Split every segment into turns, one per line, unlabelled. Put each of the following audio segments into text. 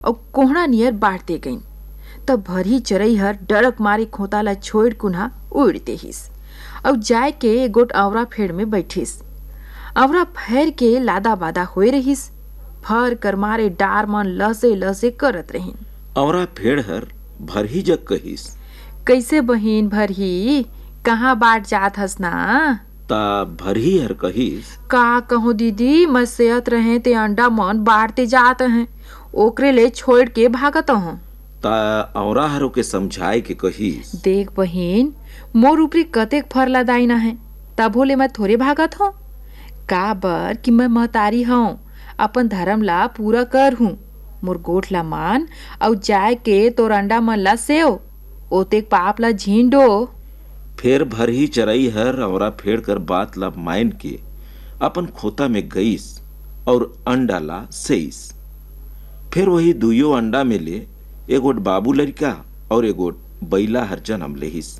और कोहड़ा नियर बांटते गईन। तब भरी चरई हर डरक मारे खोता ला छोड़ कुन्हा उड़ देहिस और जाय के एगोट अवरा फेड़ में बैठिस। अवरा फैर के लादा बादा होए रहिस। फर कर मारे डार मन लसे लसे करत रहिन।
अवरा फेड़ हर भरही जग कहिस,
कैसे बहिन भरही, कहाँ बाट जात हस ना?
ता भरही हर कहिस,
का कहूँ दीदी, मैं सेहत रहे ते अंडा मन बांटते जात हैं, ओकरे ले छोड़ के भागत हूँ।
ता अवरा हरो के समझाए के कहिस,
देख बहिन, मोर ऊपरी कतेक फर लदाइना है, तभो ले मैं थोड़े भागत हूँ। का बर कि मैं महतारी हूँ, अपन धर्म ला पूरा कर हूँ। मोर गोठ ला मान और जाय के तोर अंडा मन ला सेव, ओतेक पाप ला झींडो।
फिर भरही चरई हर अवरा फेड़ कर बात ला मान के अपन खोता में गईस और अंडा ला सेइस। फिर वही दुयो अंडा में ले एगोट बाबू लड़का और एगोट बैला हर जन्म लेहिस।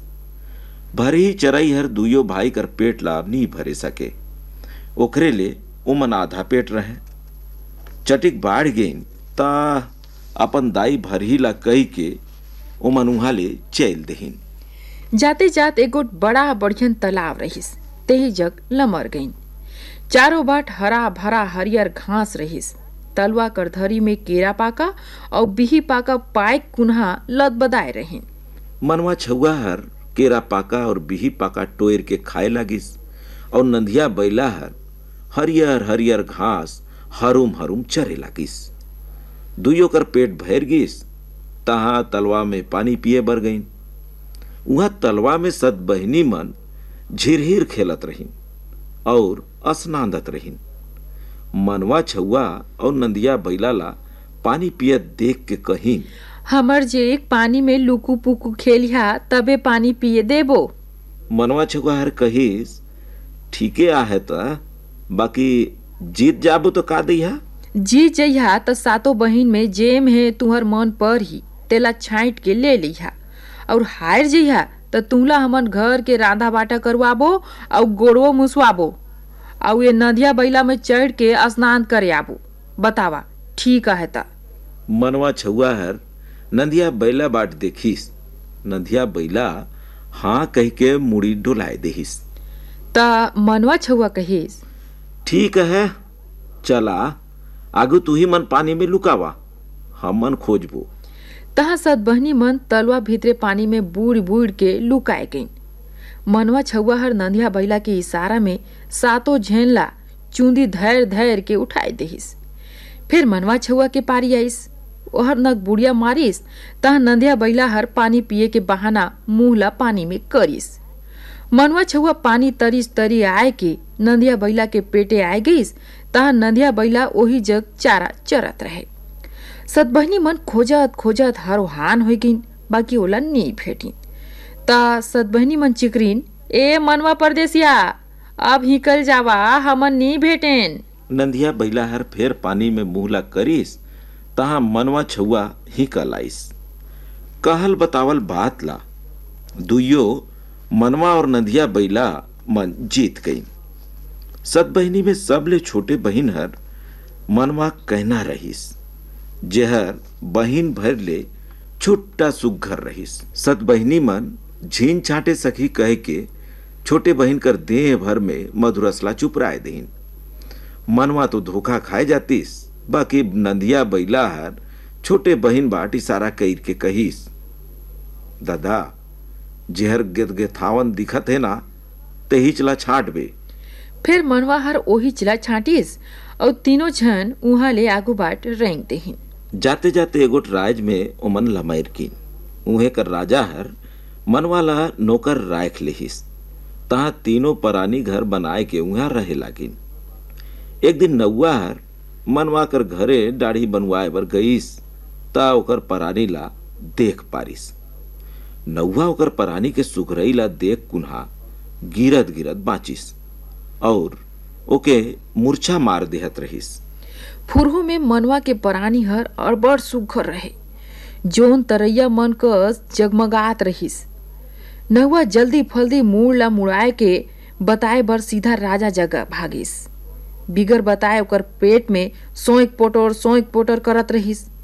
भरही चरई हर दुयो भाई कर पेट ला नी भरे सके, ओकरे ले उमन आधा पेट रहे। चटिक बाढ़ गईन ता अपन दाई भरही ला कही के उमन उहा ले चैल देहिन।
जाते जात एगोट बड़ा बढ़ियन तालाब रहिस, तेही जग लमर गईन। चारों बाट हरा भरा हरियर घास रहिस। तलवा कर धरी में केरा पाका और बिही पाका पाइक कुन्हा लद बदाए रहिन।
मनवा छुआ हर केरा पाका और बिही पाका टोयर के खाए लागिस और नंदिया बैला हर हरियर हरियर घास हरुम हरुम चरे लागिस। दुयो कर पेट भर गिस, तहा तलवा में पानी पिए बर गईन। उहा तलवा में सत बहिनी मन झिरहिर खेलत रहिन और स्नानदत रहिन। मनवा छुआ और नंदिया बैला ला पानी पियत देख के कहिन,
हमर जे एक पानी में लुकू पुकू खेलिया तबे पानी पिए देबो।
मनवा छुआ हर कहिस, ठीके आहे त, बाकी जीत जाबो तो का दिहा?
जीत जइहा त सातों बहिन में जेम है तुहर मन पर ही तेला छाइट के ले लिहा, और हार जइहा त तुला हमन घर के रांधा बाटा करवाबो और गोड़वो मुसवाबो और ये नदिया बैला में चढ़ के स्नान करे आबो। बतावा ठीक है ता?
मनवा छुआ हर नंदिया बैला बाट देखिस। नंदिया बैला हाँ कह के मुड़ी डोलाए देहिस।
ता मनवा छुआ कहिस,
ठीक है, चला आगू तू ही मन पानी में लुकावा, हम मन खोजबो।
तहा सत बहनी मन तलवा भीतरे पानी में बूढ़ बूढ़ के लुकाए गईन। मनवा छुआ हर नंदिया बैला के इशारा में सातों झेनला चूंदी धैर धैर के उठाए देहिस। फिर मनवा छुआ के पारी आइस, ओहर नक बुढ़िया मारिस, तह नंदिया बैला हर पानी पिए के बहाना मुंह ला पानी में करिस। मनवा छुआ पानी तरिस तरी आए के नंदिया बैला के पेटे आए गईस, तह नंदिया बैला ओही जग चारा चरत रहे। सतबहनी मन खोजत खोजत हरोहान हो गईन, बाकी ओला नी भेटिन। ता सतबहनी मन चिकरीन, ए मनवा परदेसिया, अब हिकल जावा, हमन नी भेटेन।
नंदिया बैला हर फिर पानी में मुहला करिस, तहा मनवा छुआ हिकल आइस। कहल बतावल बात ला दुयो मनवा और नंदिया बैला मन जीत गई। सत बहिनी में सबले छोटे बहिन हर मनवा कहना रहिस, जेहर बहिन भर ले छुट्टा सुघर रहिस। सत बहिनी मन झीन छाटे सखी कह के छोटे बहिन कर देह भर में मधुरसला चुपराए देहिन। मनवा तो धोखा खाए जातिस, बाकी नंदिया बैला हर छोटे बहिन बाट इशारा कईर के कहिस, दादा जेहर गेथावन दिखत है ना, तेही चला छाट बे।
फिर मनवा हर ओही चला छाटिस और तीनों झन उहा ले आगू बाट रेंग देहिन।
जाते जाते एगोट राज में उमन लमैर कीन। उहे कर राजा हर मनवा ला नौकर राख लेहिस, तहा तीनों परानी घर बनाए के उहा रहे लागिन। एक दिन नौआ हर मनवा कर घरे दाढ़ी बनवाए बर गईस, ता ओकर परानी ला देख पारिस। नौआ ओकर परानी के सुघरई ला देख कुन्हा गिरत गिरत बाचिस और ओके मूर्छा मार देहत रहिस।
फुरहू में मनवा के परानी हर अड़बड़ सुघर रहे, जोन तरैया मन कस जगमगात रहिस। नौआ जल्दी फल्दी मूड़ ला मुड़ाए के बताए बर सीधा राजा जगह भागिस। बिगर बताए ओकर पेट में सोइक पोटर करत रहिस।